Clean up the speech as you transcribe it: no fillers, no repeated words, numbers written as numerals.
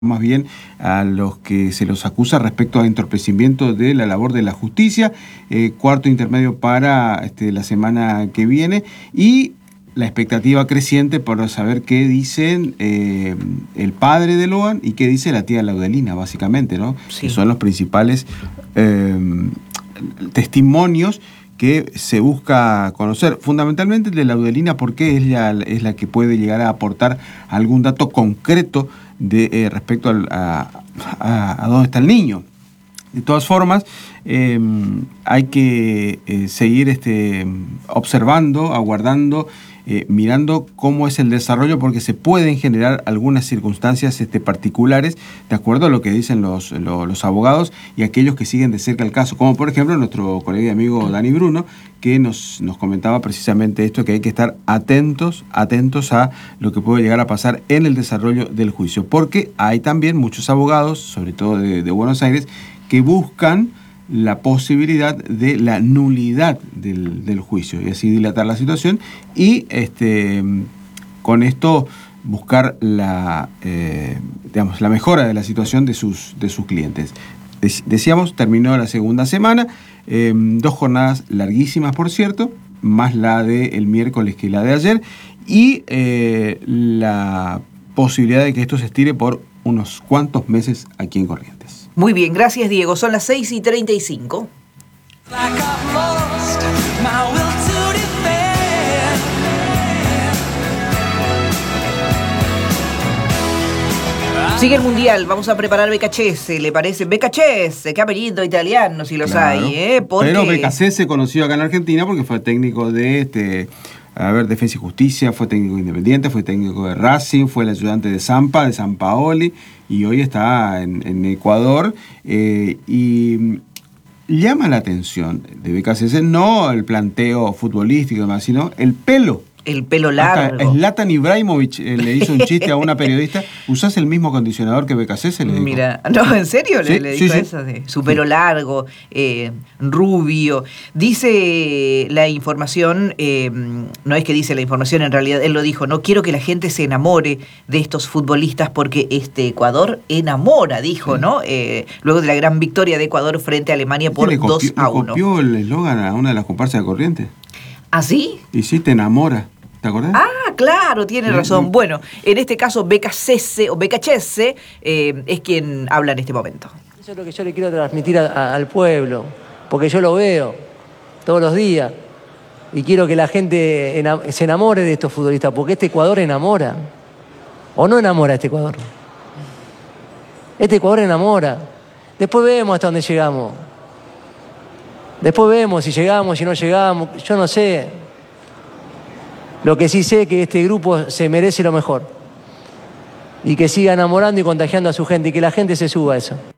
más bien a los que se los acusa respecto a entorpecimiento de la labor de la justicia. Cuarto intermedio para la semana que viene y la expectativa creciente por saber qué dicen el padre de Loan y qué dice la tía Laudelina, básicamente, ¿no? Sí. Que son los principales testimonios que se busca conocer. Fundamentalmente el de Laudelina, porque es la que puede llegar a aportar algún dato concreto de respecto a dónde está el niño. De todas formas, hay que seguir observando, aguardando, mirando cómo es el desarrollo, porque se pueden generar algunas circunstancias particulares de acuerdo a lo que dicen los abogados y aquellos que siguen de cerca el caso, como por ejemplo nuestro colega y amigo Dani Bruno, que nos comentaba precisamente esto, que hay que estar atentos a lo que puede llegar a pasar en el desarrollo del juicio, porque hay también muchos abogados, sobre todo de Buenos Aires, que buscan la posibilidad de la nulidad del juicio y así dilatar la situación y con esto buscar la mejora de la situación de sus clientes. Decíamos, terminó la segunda semana, 2 jornadas larguísimas, por cierto, más la del miércoles que la de ayer, y la posibilidad de que esto se estire por unos cuantos meses aquí en Corrientes. Muy bien, gracias Diego. Son las 6:35. Sigue el Mundial, vamos a preparar BKCS, ¿le parece? BKCS, qué apellido italiano si los hay, porque... Pero BKCS conocido acá en Argentina porque fue técnico de Defensa y Justicia, fue técnico independiente, fue técnico de Racing, fue el ayudante de Zampa, de Sampaoli, y hoy está en Ecuador. Y llama la atención de BKCS no el planteo futbolístico y demás, sino el pelo. El pelo largo. Hasta Zlatan Ibrahimovic le hizo un chiste a una periodista. ¿Usás el mismo acondicionador que BKCS? Le dijo. Mira, no, ¿en serio? ¿Sí? Le dijo eso de su pelo largo, rubio. Dice la información, no es que dice la información, en realidad él lo dijo, no quiero que la gente se enamore de estos futbolistas porque Ecuador enamora, dijo, ¿no? Luego de la gran victoria de Ecuador frente a Alemania por 2-1. ¿Le copió el eslogan a una de las comparsas de Corrientes? ¿Ah, sí? Y sí, te enamora. ¿Te acordás? Ah, claro, tiene razón. Bueno, en este caso BKCS o BKCS es quien habla en este momento. Eso es lo que yo le quiero transmitir al pueblo, porque yo lo veo todos los días y quiero que la gente se enamore de estos futbolistas, porque este Ecuador enamora. ¿O no enamora este Ecuador? Este Ecuador enamora. Después vemos hasta dónde llegamos. Después vemos si llegamos, si no llegamos, yo no sé. Lo que sí sé es que este grupo se merece lo mejor. Y que siga enamorando y contagiando a su gente y que la gente se suba a eso.